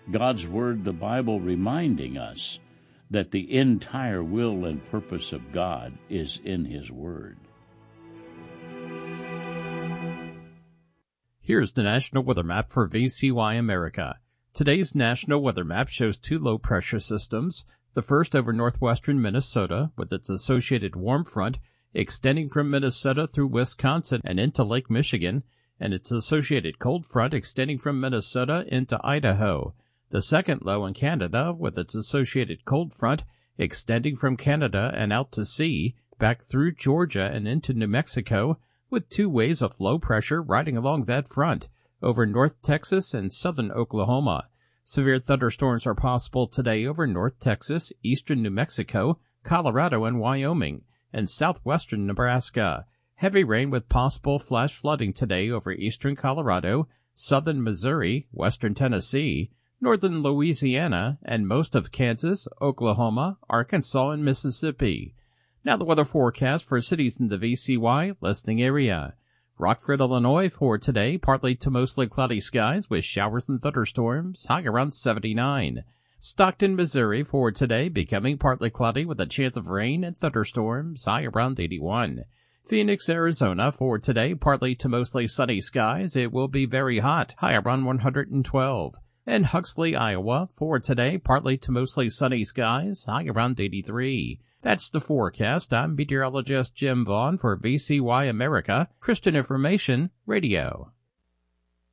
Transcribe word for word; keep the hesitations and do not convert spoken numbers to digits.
God's Word, the Bible, reminding us that the entire will and purpose of God is in His Word. Here's the National Weather Map for V C Y America. Today's National Weather Map shows two low-pressure systems, the first over northwestern Minnesota with its associated warm front extending from Minnesota through Wisconsin and into Lake Michigan, and its associated cold front extending from Minnesota into Idaho. The second low in Canada with its associated cold front extending from Canada and out to sea, back through Georgia and into New Mexico, with two waves of low pressure riding along that front over North Texas and southern Oklahoma. Severe thunderstorms are possible today over North Texas, eastern New Mexico, Colorado and Wyoming, and southwestern Nebraska. Heavy rain with possible flash flooding today over eastern Colorado, southern Missouri, western Tennessee, northern Louisiana, and most of Kansas, Oklahoma, Arkansas, and Mississippi. Now the weather forecast for cities in the V C Y listening area. Rockford, Illinois for today, partly to mostly cloudy skies with showers and thunderstorms, high around seventy-nine. Stockton, Missouri for today, becoming partly cloudy with a chance of rain and thunderstorms, high around eighty-one. Phoenix, Arizona for today, partly to mostly sunny skies. It will be very hot, high around one hundred twelve. And Huxley, Iowa for today, partly to mostly sunny skies, high around eighty-three. That's the forecast. I'm meteorologist Jim Vaughn for V C Y America, Christian Information Radio.